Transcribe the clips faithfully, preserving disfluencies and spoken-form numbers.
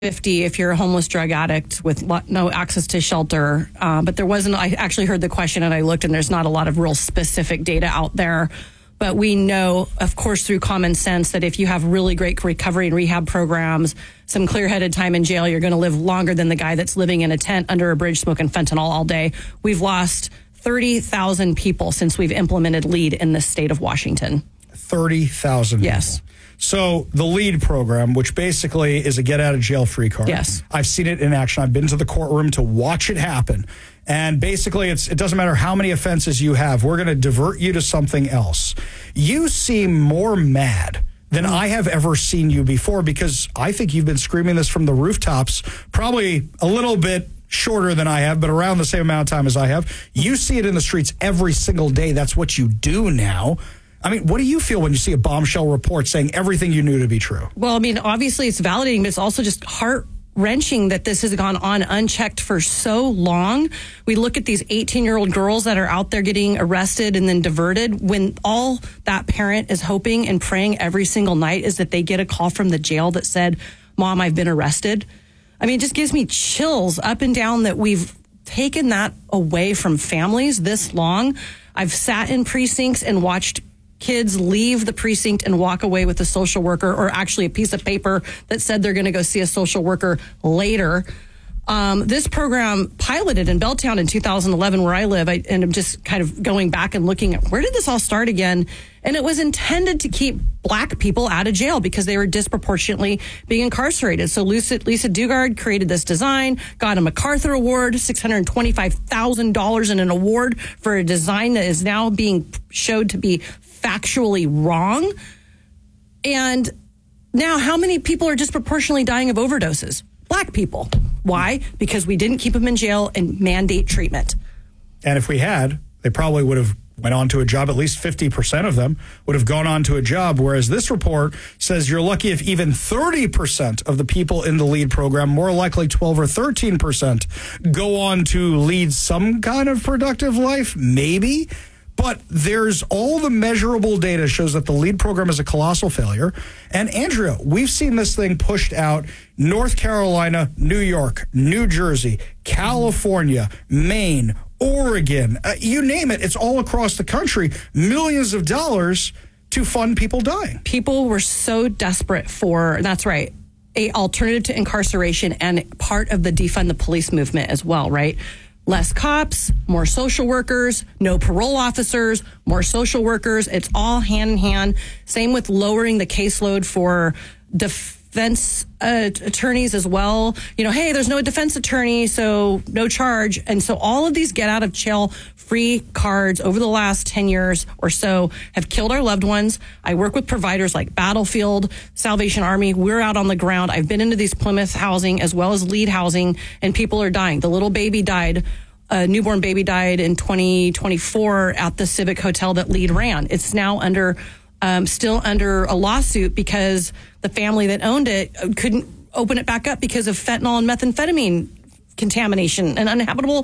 fifty if you're a homeless drug addict with no access to shelter. Uh, but there wasn't, I actually heard the question and I looked and there's not a lot of real specific data out there. But we know, of course, through common sense that if you have really great recovery and rehab programs, some clear-headed time in jail, you're going to live longer than the guy that's living in a tent under a bridge smoking fentanyl all day. We've lost thirty thousand people since we've implemented LEAD in the state of Washington. thirty thousand Yes. people. So the LEAD program, which basically is a get-out-of-jail-free card. Yes. I've seen it in action. I've been to the courtroom to watch it happen. And basically, it's it doesn't matter how many offenses you have. We're going to divert you to something else. You seem more mad than I have ever seen you before, because I think you've been screaming this from the rooftops, probably a little bit shorter than I have, but around the same amount of time as I have. You see it in the streets every single day. That's what you do now. I mean, what do you feel when you see a bombshell report saying everything you knew to be true? Well, I mean, obviously it's validating, but it's also just heart-wrenching that this has gone on unchecked for so long. We look at these eighteen-year-old girls that are out there getting arrested and then diverted, when all that parent is hoping and praying every single night is that they get a call from the jail that said, "Mom, I've been arrested." I mean, it just gives me chills up and down that we've taken that away from families this long. I've sat in precincts and watched kids leave the precinct and walk away with a social worker, or actually a piece of paper that said they're going to go see a social worker later. Um, this program piloted in Belltown in two thousand eleven, where I live, I, and I'm just kind of going back and looking at where did this all start again? And it was intended to keep black people out of jail because they were disproportionately being incarcerated. So Lisa, Lisa Dugard created this design, got a MacArthur Award, six hundred twenty-five thousand dollars in an award for a design that is now being showed to be factually wrong. And now how many people are disproportionately dying of overdoses? Black people. Why? Because we didn't keep them in jail and mandate treatment. And if we had, they probably would have went on to a job. At least fifty percent of them would have gone on to a job. Whereas this report says you're lucky if even thirty percent of the people in the LEAD program, more likely twelve or thirteen percent, go on to lead some kind of productive life. Maybe. But there's all the measurable data shows that the LEAD program is a colossal failure. And Andrea, we've seen this thing pushed out North Carolina, New York, New Jersey, California, Maine, Oregon, uh, you name it. It's all across the country. Millions of dollars to fund people dying. People were so desperate for, that's right, a alternative to incarceration and part of the defund the police movement as well, right? Less cops, more social workers, no parole officers, more social workers. It's all hand in hand. Same with lowering the caseload for defense uh, attorneys as well. You know, hey, there's no defense attorney, so no charge. And so all of these get out of jail free cards over the last ten years or so have killed our loved ones. I work with providers like Battlefield, Salvation Army. We're out on the ground. I've been into these Plymouth housing as well as LEAD housing, and people are dying. The little baby died. A newborn baby died in twenty twenty-four at the Civic Hotel that LEAD ran. It's now under, um, still under a lawsuit because the family that owned it couldn't open it back up because of fentanyl and methamphetamine contamination and uninhabitable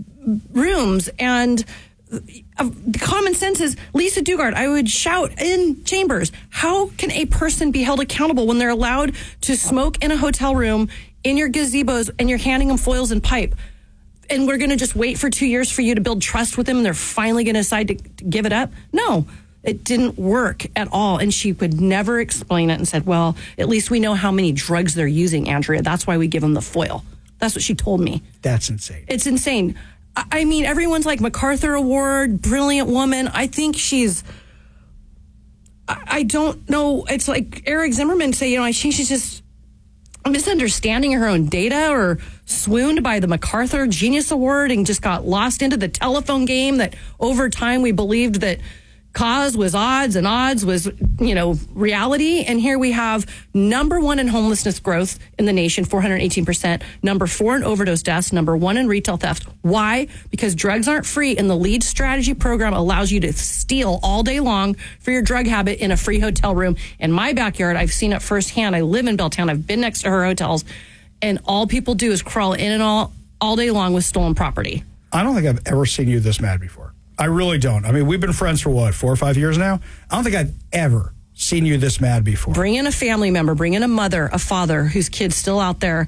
rooms. And uh, common sense is, Lisa Dugard, I would shout in chambers, how can a person be held accountable when they're allowed to smoke in a hotel room in your gazebos and you're handing them foils and pipe? And we're going to just wait for two years for you to build trust with them and they're finally going to decide to, to give it up? No, it didn't work at all. And she could never explain it and said, well, at least we know how many drugs they're using, Andrea. That's why we give them the foil. That's what she told me. That's insane. It's insane. I mean, everyone's like MacArthur Award, brilliant woman. I think she's, I don't know. It's like Eric Zimmerman say, you know, I think she's just misunderstanding her own data or swooned by the MacArthur Genius Award and just got lost into the telephone game that over time we believed that cause was odds and odds was, you know, reality. And here we have number one in homelessness growth in the nation, four hundred eighteen percent, number four in overdose deaths, number one in retail theft. Why? Because drugs aren't free, and the LEAD strategy program allows you to steal all day long for your drug habit in a free hotel room. In my backyard, I've seen it firsthand. I live in Belltown. I've been next to her hotels, and all people do is crawl in and all all day long with stolen property. I don't think I've ever seen you this mad before. I really don't. I mean, we've been friends for what, four or five years now? I don't think I've ever seen you this mad before. Bring in a family member, bring in a mother, a father whose kid's still out there